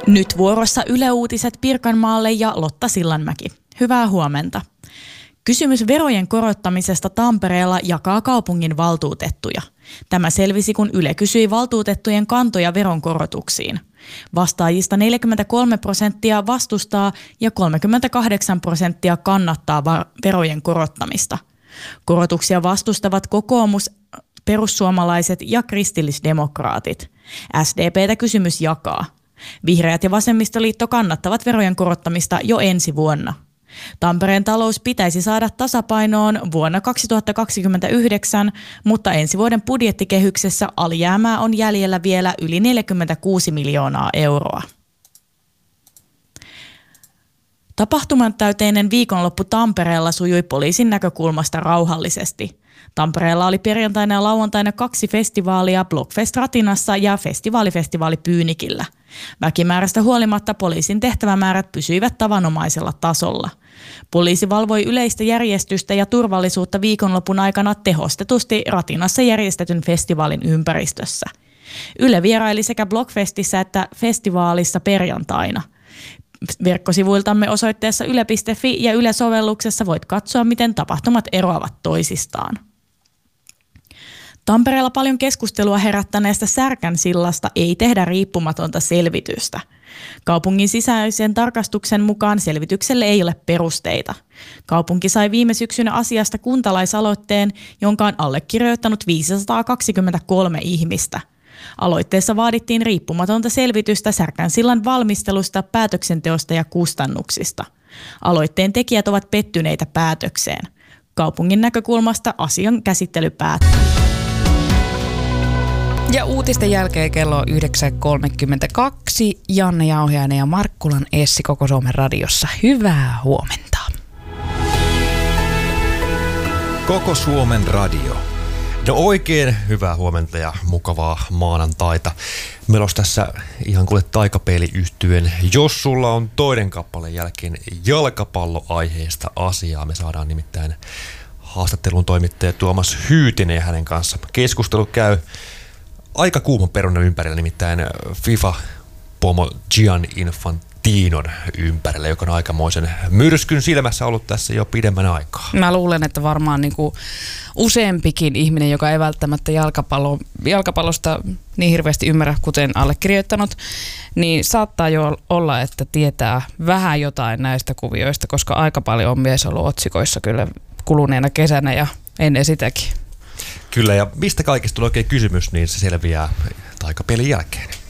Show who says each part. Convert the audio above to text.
Speaker 1: Nyt vuorossa Yle Uutiset Pirkanmaalle ja Lotta Sillanmäki. Hyvää huomenta. Kysymys verojen korottamisesta Tampereella jakaa kaupungin valtuutettuja. Tämä selvisi, kun Yle kysyi valtuutettujen kantoja veronkorotuksiin. Vastaajista 43% vastustaa ja 38% kannattaa verojen korottamista. Korotuksia vastustavat kokoomus, perussuomalaiset ja kristillisdemokraatit. SDP:tä kysymys jakaa. Vihreät ja vasemmistoliitto kannattavat verojen korottamista jo ensi vuonna. Tampereen talous pitäisi saada tasapainoon vuonna 2029, mutta ensi vuoden budjettikehyksessä alijäämää on jäljellä vielä yli 46 miljoonaa euroa. Tapahtumantäyteinen viikonloppu Tampereella sujui poliisin näkökulmasta rauhallisesti. Tampereella oli perjantaina ja lauantaina 2 festivaalia, Blockfest Ratinassa ja Festivali Pyynikillä. Väkimäärästä huolimatta poliisin tehtävämäärät pysyivät tavanomaisella tasolla. Poliisi valvoi yleistä järjestystä ja turvallisuutta viikonlopun aikana tehostetusti Ratinassa järjestetyn festivaalin ympäristössä. Yle vieraili sekä Blockfestissä että festivaalissa perjantaina. Verkkosivuiltamme osoitteessa yle.fi ja Yle-sovelluksessa voit katsoa, miten tapahtumat eroavat toisistaan. Tampereella paljon keskustelua herättäneestä Särkänsillasta ei tehdä riippumatonta selvitystä. Kaupungin sisäisen tarkastuksen mukaan selvitykselle ei ole perusteita. Kaupunki sai viime syksynä asiasta kuntalaisaloitteen, jonka on allekirjoittanut 523 ihmistä. Aloitteessa vaadittiin riippumatonta selvitystä Särkänsillan valmistelusta, päätöksenteosta ja kustannuksista. Aloitteen tekijät ovat pettyneitä päätökseen. Kaupungin näkökulmasta asian käsittely päättyy.
Speaker 2: Ja uutisten jälkeen kello 9.32 Janne Jauhiainen ja Markkulan Essi Koko Suomen radiossa. Hyvää huomenta.
Speaker 3: Koko Suomen radio. No oikein hyvää huomenta ja mukavaa maanantaita. Meillä olisi tässä ihan kuule taikapeiliyhtyen. Jos sulla on toinen kappaleen jälkeen jalkapalloaiheesta asiaa, me saadaan nimittäin haastattelun toimittaja Tuomas Hyytinen ja hänen kanssa. Keskustelu käy aika kuuman perunan ympärillä, nimittäin FIFA-pomo Gianni Infantinon ympärillä, joka on aikamoisen myrskyn silmässä ollut tässä jo pidemmän aikaa.
Speaker 2: Mä luulen, että varmaan useampikin ihminen, joka ei välttämättä jalkapallosta niin hirveästi ymmärrä, kuten allekirjoittanut, niin saattaa jo olla, että tietää vähän jotain näistä kuvioista, koska aika paljon on mies ollut otsikoissa kyllä kuluneena kesänä ja ennen sitäkin.
Speaker 3: Kyllä, ja mistä kaikesta tulee oikein kysymys, niin se selviää taikapelin jälkeen.